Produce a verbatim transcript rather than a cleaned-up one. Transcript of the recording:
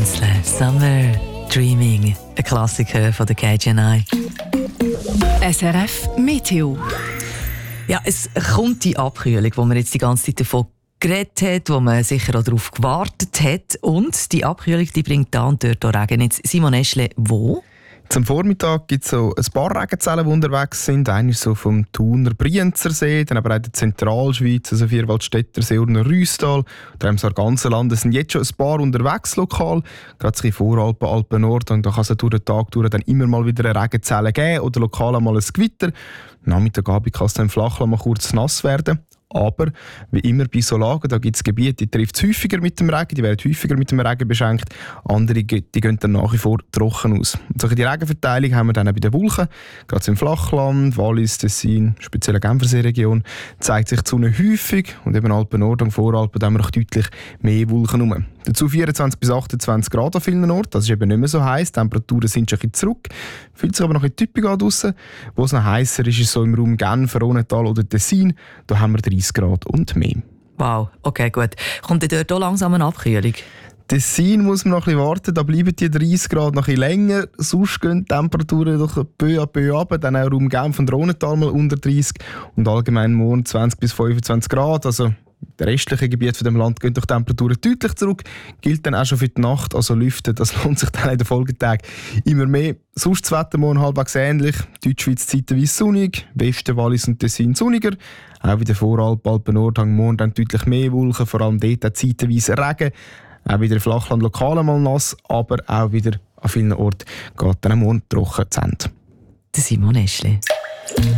Benzle, Summer Dreaming, ein Klassiker von der K G N I. S R F Meteo. Ja, es kommt die Abkühlung, wo man jetzt die ganze Zeit davon geredet hat, wo man sicher auch darauf gewartet hat. Und die Abkühlung, die bringt da und dort auch Regen. Jetzt, Simon Eschle, wo? Zum Vormittag gibt es so ein paar Regenzellen, die unterwegs sind. Einer ist so vom Thuner Brienzersee, dann aber auch in der Zentralschweiz, also Vierwaldstättersee und Rüstal. Da haben wir im ganzen Land sind jetzt schon ein paar unterwegs lokal. Gerade in Voralpen, Alpen Nord. Und da kann es durch den Tag durch dann immer mal wieder eine Regenzelle geben oder lokal einmal ein Gewitter. Nachmittagabend kann es dann im Flachland mal kurz nass werden. Aber wie immer bei so Lagen, da gibt es Gebiete, die trifft es häufiger mit dem Regen, die werden häufiger mit dem Regen beschenkt. Andere die gehen dann nach wie vor trocken aus. Und so die Regenverteilung haben wir dann auch bei den Wolken. Gerade im Flachland, Wallis, Tessin, speziell die Genfersee-Region, zeigt sich die Sonne häufig. Und eben Alpen Nord und Voralpen, da haben wir noch deutlich mehr Wolken rum. Dazu vierundzwanzig bis achtundzwanzig Grad an vielen Orten. Das ist eben nicht mehr so heiß. Die Temperaturen sind schon ein bisschen zurück. Fühlt sich aber noch ein bisschen typisch an draussen. Wo es noch heißer ist, ist so im Raum Genf, Rhônetal oder Tessin. Da haben wir dreißig Grad und mehr. Wow, okay, gut. Kommt dann dort auch langsam eine Abkühlung? Tessin muss man noch ein bisschen warten, da bleiben die dreißig Grad noch ein bisschen länger. Sonst gehen die Temperaturen doch peu à peu runter. Dann auch Raum Genf und Rhônetal mal unter dreißig. Und allgemein morgen zwanzig bis fünfundzwanzig Grad. Also der restliche Gebiet von dem Land gehen die Temperaturen deutlich zurück. Gilt dann auch schon für die Nacht. Also lüften, das lohnt sich dann in den Folgetagen immer mehr. Sonst das Wetter morgen halbwegs ähnlich. Deutschschweiz zeitweise sonnig, Westen, Wallis und Tessin sonniger. Auch wieder Voralpen, Alpen Nord haben morgen dann deutlich mehr Wolken, vor allem dort auch zeitweise Regen. Auch wieder Flachland lokal mal nass, aber auch wieder an vielen Orten geht dann am Morgen trocken zu Ende. Der Simon Eschle.